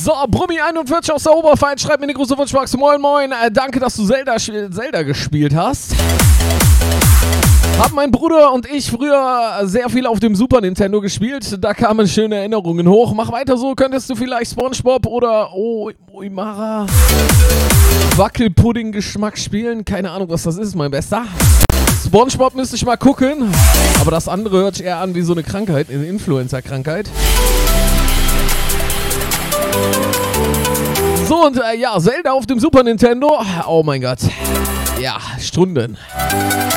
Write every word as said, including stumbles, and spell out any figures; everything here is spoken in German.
So, Brummi einundvierzig aus der Oberpfalz schreibt mir eine große Wunschbox. Moin, moin. Äh, danke, dass du Zelda, Zelda gespielt hast. Haben mein Bruder und ich früher sehr viel auf dem Super Nintendo gespielt. Da kamen schöne Erinnerungen hoch. Mach weiter so. Könntest du vielleicht SpongeBob oder oh, Oimara Wackelpudding-Geschmack spielen? Keine Ahnung, was das ist, mein Bester. SpongeBob müsste ich mal gucken. Aber das andere hört sich eher an wie so eine Krankheit, eine Influencer-Krankheit. So, und äh, ja, Zelda auf dem Super Nintendo. Oh mein Gott. Ja, Stunden.